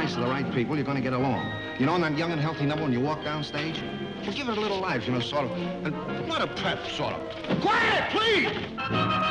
nice to the right people, you're going to get along. You know, in that Young and Healthy number when you walk downstage, well, give it a little life, you know, sort of. And not a pep, sort of. Quiet, please!